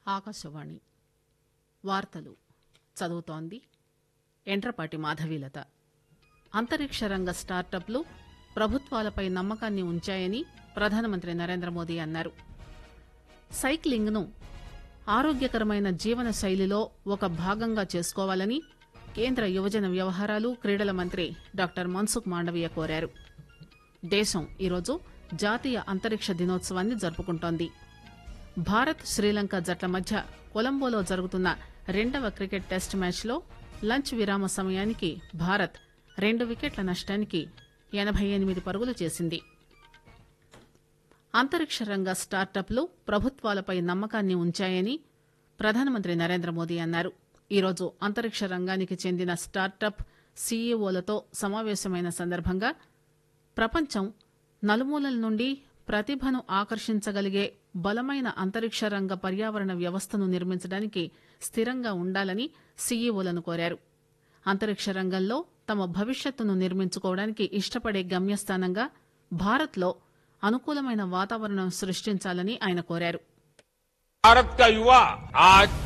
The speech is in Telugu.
ఆకాశవాణి వార్తలు చదువుతోంది ఎంట్రపాటి మాధవీలత. అంతరిక్ష రంగ స్టార్టప్లు ప్రభుత్వాలపై నమ్మకాన్ని ఉంచాయని ప్రధానమంత్రి నరేంద్రమోదీ అన్నారు. సైక్లింగ్ ను ఆరోగ్యకరమైన జీవన శైలిలో ఒక భాగంగా చేసుకోవాలని కేంద్ర యువజన వ్యవహారాలు క్రీడల మంత్రి డాక్టర్ మన్సుఖ్ మాండవీయ కోరారు. దేశం ఈరోజు జాతీయ అంతరిక్ష దినోత్సవాన్ని జరుపుకుంటోంది. భారత్ శ్రీలంక జట్ల మధ్య కొలంబోలో జరుగుతున్న 2వ క్రికెట్ టెస్ట్ మ్యాచ్లో లంచ్ విరామ సమయానికి భారత్ 2 వికెట్ల నష్టానికి 88 పరుగులు చేసింది. అంతరిక్ష రంగ స్టార్టప్లు ప్రభుత్వాలపై నమ్మకాన్ని ఉంచాయని ప్రధానమంత్రి నరేంద్రమోదీ అన్నారు. ఈరోజు అంతరిక్ష రంగానికి చెందిన స్టార్టప్ సీఈఓలతో సమావేశమైన సందర్భంగా ప్రపంచం నలుమూలల నుండి ప్రతిభను ఆకర్షించగలిగే బలమైన అంతరిక్ష రంగ పర్యావరణ వ్యవస్థను నిర్మించడానికి స్థిరంగా ఉండాలని సీఈఓలను కోరారు. అంతరిక్ష రంగంలో తమ భవిష్యత్తును నిర్మించుకోవడానికి ఇష్టపడే గమ్యస్థానంగా భారత్లో అనుకూలమైన వాతావరణం సృష్టించాలని ఆయన కోరారు. भारत का युवा आज